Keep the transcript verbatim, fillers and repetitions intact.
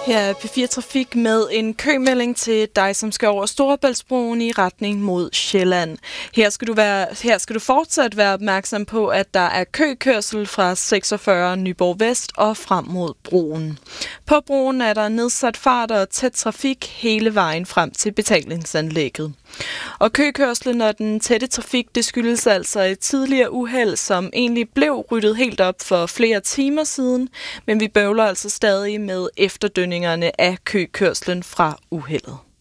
Her er P fire Trafik med en kømelding til dig, som skal over Storebæltsbroen i retning mod Sjælland. Her skal du, være, her skal du fortsat være opmærksom på, at der er køkørsel fra seksogfyrre Nyborg Vest og frem mod broen. På broen er der nedsat fart og tæt trafik hele vejen frem til betalingsanlægget. Og køkørslen og den tætte trafik, det skyldes altså et tidligere uheld, som egentlig blev ryddet helt op for flere timer siden, men vi bøvler altså stadig med efterdønningerne af køkørslen fra uheldet.